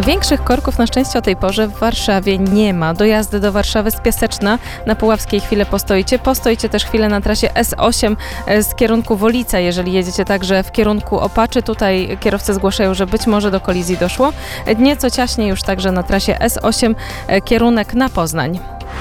Większych korków na szczęście o tej porze w Warszawie nie ma. Dojazdy do Warszawy z Piaseczna na Puławskiej chwilę postoicie. Postoicie też chwilę na trasie S8 z kierunku Wolica, jeżeli jedziecie także w kierunku Opaczy. Tutaj kierowcy zgłaszają, że być może do kolizji doszło. Nieco ciaśniej już także na trasie S8 kierunek na Poznań.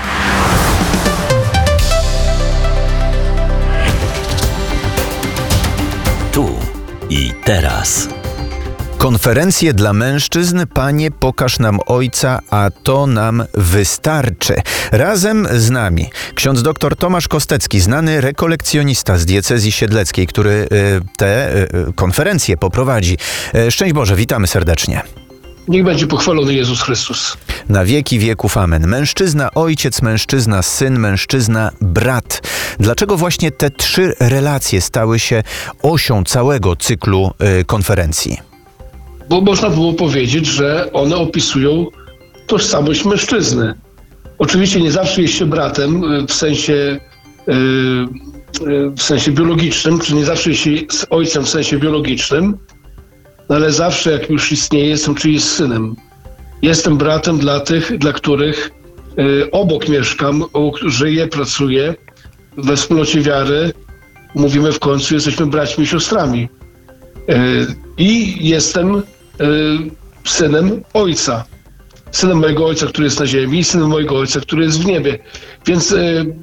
Tu i teraz. Konferencje dla mężczyzn, Panie, pokaż nam Ojca, a to nam wystarczy. Razem z nami ksiądz dr Tomasz Kostecki, znany rekolekcjonista z diecezji siedleckiej, który te konferencje poprowadzi. Szczęść Boże, witamy serdecznie. Niech będzie pochwalony Jezus Chrystus. Na wieki wieków amen. Mężczyzna ojciec, mężczyzna syn, mężczyzna brat. Dlaczego właśnie te trzy relacje stały się osią całego cyklu konferencji? Bo można było powiedzieć, że one opisują tożsamość mężczyzny. Oczywiście nie zawsze jest się bratem w sensie biologicznym, czy nie zawsze jest się z ojcem w sensie biologicznym, no ale zawsze jak już istnieje, jestem czyimś synem. Jestem bratem dla tych, dla których obok mieszkam, żyję, pracuję, we wspólnocie wiary. Mówimy w końcu, jesteśmy braćmi i siostrami. I jestem synem Ojca. Synem mojego Ojca, który jest na ziemi, i synem mojego Ojca, który jest w niebie. Więc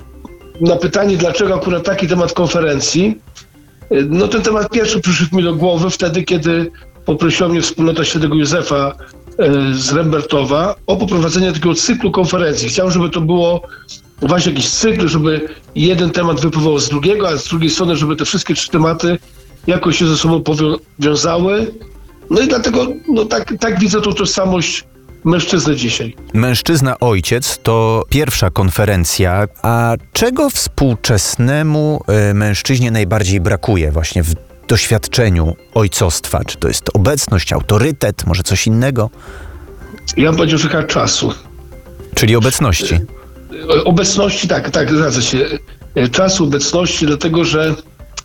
na pytanie, dlaczego akurat taki temat konferencji, no ten temat pierwszy przyszedł mi do głowy wtedy, kiedy poprosiła mnie wspólnota świętego Józefa z Rembertowa o poprowadzenie takiego cyklu konferencji. Chciałem, żeby to było właśnie jakiś cykl, żeby jeden temat wypływał z drugiego, a z drugiej strony, żeby te wszystkie trzy tematy jakoś się ze sobą powiązały. No i dlatego tak widzę tą tożsamość mężczyzny dzisiaj. Mężczyzna ojciec to pierwsza konferencja, a czego współczesnemu mężczyźnie najbardziej brakuje właśnie w doświadczeniu ojcostwa? Czy to jest obecność, autorytet, może coś innego? Ja bym powiedział, że chyba czasu. Czyli obecności. Obecności, tak, zgadza się. Czasu, obecności, dlatego że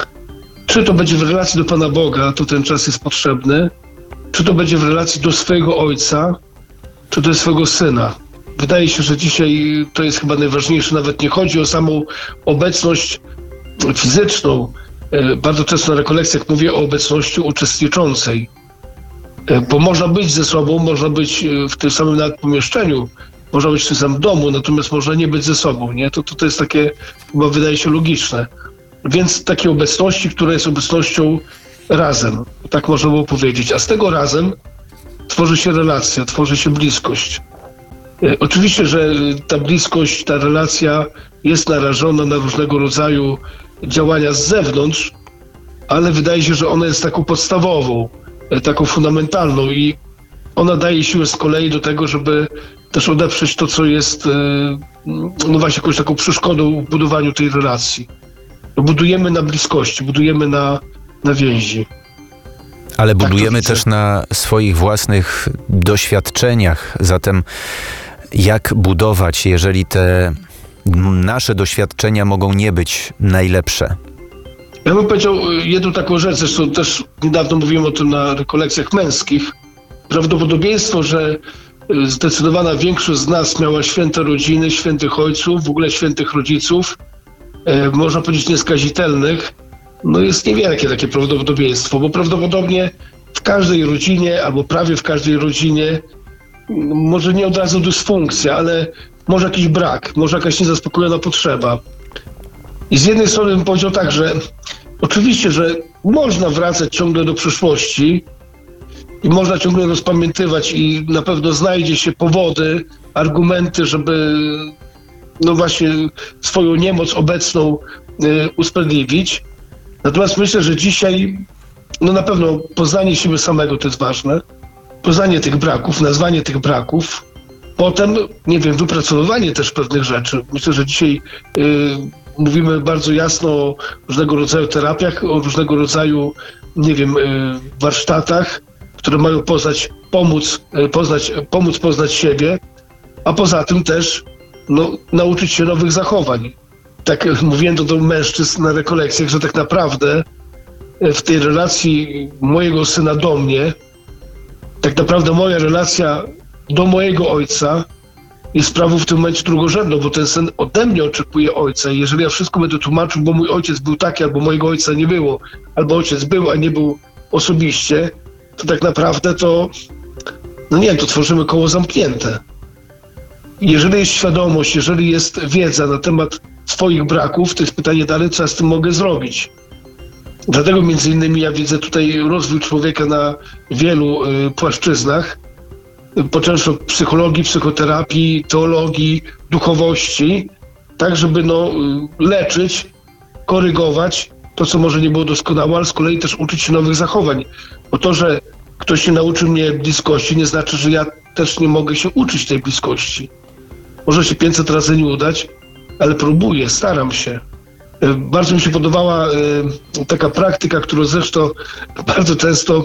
czy to będzie w relacji do Pana Boga, to ten czas jest potrzebny, czy to będzie w relacji do swojego ojca, czy do swojego syna. Wydaje się, że dzisiaj to jest chyba najważniejsze. Nawet nie chodzi o samą obecność fizyczną. Bardzo często na rekolekcjach mówię o obecności uczestniczącej. Bo można być ze sobą, można być w tym samym nawet pomieszczeniu, można być w tym samym domu, natomiast można nie być ze sobą. Nie? To jest takie, chyba wydaje się logiczne. Więc takiej obecności, która jest obecnością razem, tak można było powiedzieć. A z tego razem tworzy się relacja, tworzy się bliskość. Oczywiście, że ta bliskość, ta relacja jest narażona na różnego rodzaju działania z zewnątrz, ale wydaje się, że ona jest taką podstawową, taką fundamentalną i ona daje siłę z kolei do tego, żeby też odeprzeć to, co jest no właśnie jakąś taką przeszkodą w budowaniu tej relacji. Budujemy na bliskości, budujemy na więzi. Ale budujemy też na swoich własnych doświadczeniach. Zatem jak budować, jeżeli te nasze doświadczenia mogą nie być najlepsze? Ja bym powiedział jedną taką rzecz, zresztą też niedawno mówiłem o tym na rekolekcjach męskich. Prawdopodobieństwo, że zdecydowana większość z nas miała święte rodziny, świętych ojców, w ogóle świętych rodziców, można powiedzieć nieskazitelnych, no jest niewielkie takie prawdopodobieństwo, bo prawdopodobnie w każdej rodzinie, albo prawie w każdej rodzinie, może nie od razu dysfunkcja, ale może jakiś brak, może jakaś niezaspokojona potrzeba. I z jednej strony bym powiedział tak, że oczywiście, że można wracać ciągle do przeszłości i można ciągle rozpamiętywać i na pewno znajdzie się powody, argumenty, żeby no właśnie swoją niemoc obecną usprawiedliwić. Natomiast myślę, że dzisiaj no na pewno poznanie siebie samego to jest ważne. Poznanie tych braków, nazwanie tych braków. Potem, nie wiem, wypracowywanie też pewnych rzeczy. Myślę, że dzisiaj mówimy bardzo jasno o różnego rodzaju terapiach, o różnego rodzaju, nie wiem, warsztatach, które mają pomóc poznać siebie, a poza tym też nauczyć się nowych zachowań. Tak mówiłem do mężczyzn na rekolekcjach, że tak naprawdę w tej relacji mojego syna do mnie, tak naprawdę moja relacja do mojego ojca jest sprawą w tym momencie drugorzędną, bo ten syn ode mnie oczekuje ojca. I jeżeli ja wszystko będę tłumaczył, bo mój ojciec był taki, albo mojego ojca nie było, albo ojciec był, a nie był osobiście, to tak naprawdę to, no nie wiem, to tworzymy koło zamknięte. Jeżeli jest świadomość, jeżeli jest wiedza na temat swoich braków, to jest pytanie dalej, co ja z tym mogę zrobić. Dlatego między innymi ja widzę tutaj rozwój człowieka na wielu płaszczyznach, począwszy od psychologii, psychoterapii, teologii, duchowości, tak żeby leczyć, korygować to, co może nie było doskonałe, ale z kolei też uczyć się nowych zachowań. Bo to, że ktoś nie nauczy mnie bliskości, nie znaczy, że ja też nie mogę się uczyć tej bliskości. Może się 500 razy nie udać, ale próbuję, staram się. Bardzo mi się podobała taka praktyka, którą zresztą bardzo często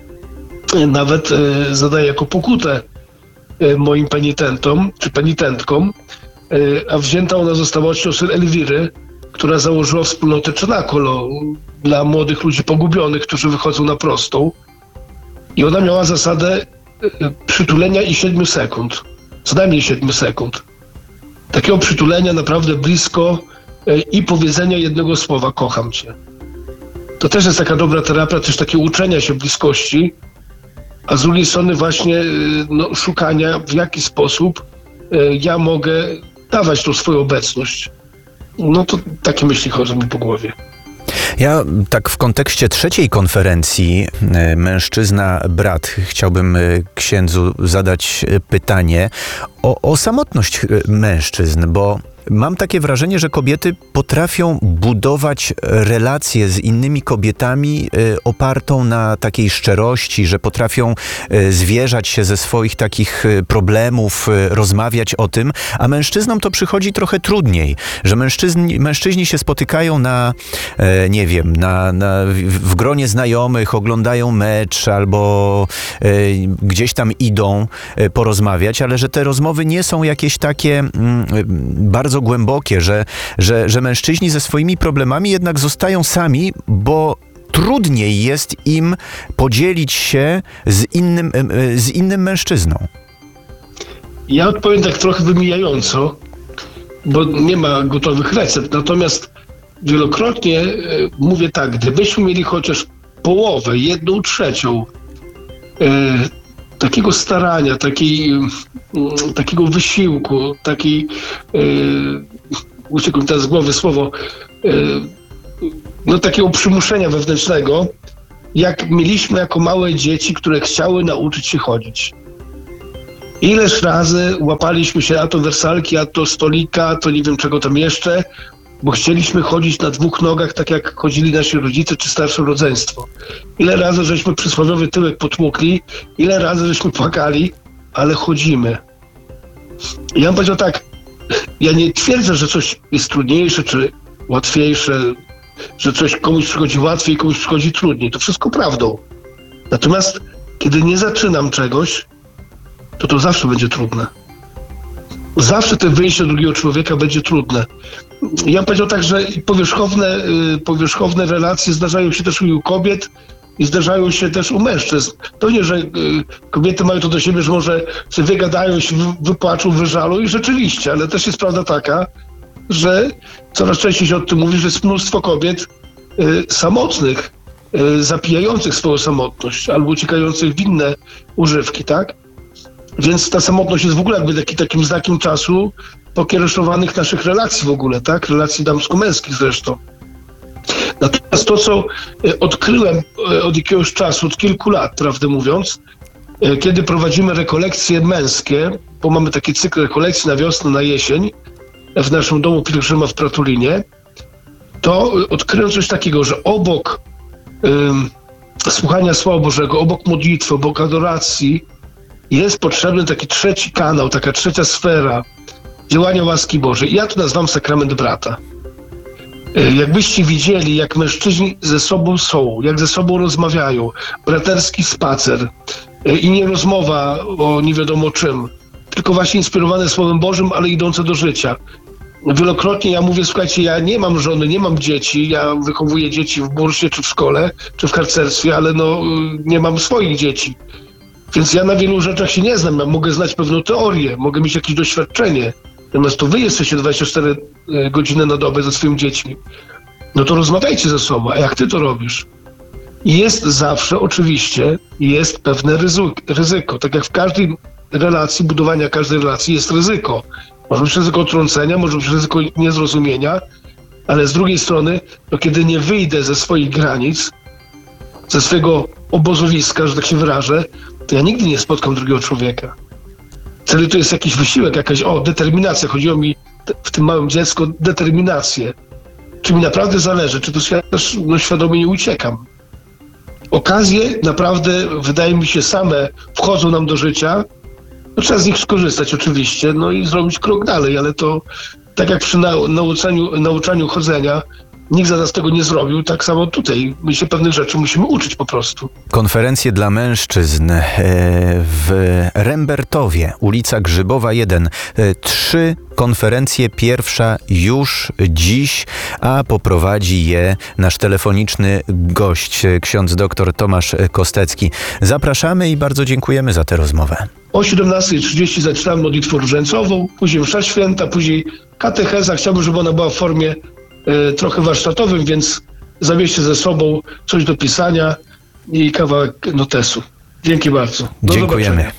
nawet zadaję jako pokutę moim penitentom, czy penitentkom, a wzięta ona została od siostry Elwiry, która założyła wspólnotę Cenacolo dla młodych ludzi pogubionych, którzy wychodzą na prostą. I ona miała zasadę przytulenia i 7 sekund. Co najmniej 7 sekund. Takiego przytulenia naprawdę blisko i powiedzenia jednego słowa: kocham cię. To też jest taka dobra terapia, też takie uczenia się bliskości, a z drugiej strony właśnie szukania, w jaki sposób ja mogę dawać tą swoją obecność. No to takie myśli chodzą mi po głowie. Ja tak w kontekście trzeciej konferencji Mężczyzna-Brat chciałbym księdzu zadać pytanie o samotność mężczyzn, bo mam takie wrażenie, że kobiety potrafią budować relacje z innymi kobietami opartą na takiej szczerości, że potrafią zwierzać się ze swoich takich problemów, rozmawiać o tym, a mężczyznom to przychodzi trochę trudniej, że mężczyźni się spotykają nie wiem, w gronie znajomych, oglądają mecz albo gdzieś tam idą porozmawiać, ale że te rozmowy nie są jakieś takie bardzo głębokie, że mężczyźni ze swoimi problemami jednak zostają sami, bo trudniej jest im podzielić się z innym mężczyzną. Ja odpowiem tak trochę wymijająco, bo nie ma gotowych recept. Natomiast wielokrotnie mówię tak, gdybyśmy mieli chociaż połowę, 1/3 takiego starania, takiego wysiłku, uciekło mi teraz z głowy słowo, takiego przymuszenia wewnętrznego, jak mieliśmy jako małe dzieci, które chciały nauczyć się chodzić. Ileż razy łapaliśmy się a to wersalki, a to stolika, to nie wiem czego tam jeszcze, bo chcieliśmy chodzić na 2 nogach, tak jak chodzili nasi rodzice czy starsze rodzeństwo. Ile razy żeśmy przysłowiowy tyłek potłukli, ile razy żeśmy płakali, ale chodzimy. Ja bym powiedział tak, ja nie twierdzę, że coś jest trudniejsze czy łatwiejsze, że coś komuś przychodzi łatwiej, komuś przychodzi trudniej. To wszystko prawdą. Natomiast kiedy nie zaczynam czegoś, to zawsze będzie trudne. Zawsze to wyjście drugiego człowieka będzie trudne. Ja bym powiedział tak, że powierzchowne relacje zdarzają się też u kobiet i zdarzają się też u mężczyzn. To nie, że kobiety mają to do siebie, że może sobie wygadają się, wypłaczą, wyżalą i rzeczywiście, ale też jest prawda taka, że coraz częściej się o tym mówi, że jest mnóstwo kobiet samotnych, zapijających swoją samotność albo uciekających w inne używki, tak? Więc ta samotność jest w ogóle jakby takim znakiem czasu pokiereszowanych naszych relacji w ogóle, tak? Relacji damsko-męskich zresztą. Natomiast to, co odkryłem od jakiegoś czasu, od kilku lat, prawdę mówiąc, kiedy prowadzimy rekolekcje męskie, bo mamy taki cykl rekolekcji na wiosnę, na jesień w naszym domu pielgrzyma w Pratulinie, to odkryłem coś takiego, że obok słuchania Słowa Bożego, obok modlitwy, obok adoracji jest potrzebny taki trzeci kanał, taka trzecia sfera działania łaski Bożej. Ja to nazywam sakrament brata. Jakbyście widzieli, jak mężczyźni ze sobą są, jak ze sobą rozmawiają, braterski spacer i nie rozmowa o nie wiadomo czym, tylko właśnie inspirowane Słowem Bożym, ale idące do życia. Wielokrotnie ja mówię, słuchajcie, ja nie mam żony, nie mam dzieci, ja wychowuję dzieci w bursie, czy w szkole, czy w harcerstwie, ale nie mam swoich dzieci. Więc ja na wielu rzeczach się nie znam. Ja mogę znać pewną teorię, mogę mieć jakieś doświadczenie. Natomiast to wy jesteście 24 godziny na dobę ze swoimi dziećmi. No to rozmawiajcie ze sobą. A jak ty to robisz? I jest zawsze, oczywiście, jest pewne ryzyko. Tak jak w każdej relacji, budowania każdej relacji jest ryzyko. Może być ryzyko trącenia, może być ryzyko niezrozumienia, ale z drugiej strony, no kiedy nie wyjdę ze swoich granic, ze swojego obozowiska, że tak się wyrażę, to ja nigdy nie spotkam drugiego człowieka. Wtedy to jest jakiś wysiłek, jakaś determinacja. Chodziło mi w tym małym dziecku o determinację. Czy mi naprawdę zależy, czy to też świadomie nie uciekam. Okazje naprawdę, wydaje mi się, same wchodzą nam do życia. No, trzeba z nich skorzystać oczywiście, no i zrobić krok dalej, ale to tak jak przy nauczaniu chodzenia, nikt za nas tego nie zrobił, tak samo tutaj. My się pewnych rzeczy musimy uczyć po prostu. Konferencje dla mężczyzn w Rembertowie, ulica Grzybowa 1. 3 konferencje, pierwsza już dziś, a poprowadzi je nasz telefoniczny gość, ksiądz dr Tomasz Kostecki. Zapraszamy i bardzo dziękujemy za tę rozmowę. O 17:30 zaczynamy modlitwę różańcową, później msza święta, później katecheza. Chciałbym, żeby ona była w formie trochę warsztatowym, więc zawieźcie ze sobą coś do pisania i kawałek notesu. Dzięki bardzo. Do Dziękujemy. zobaczenia.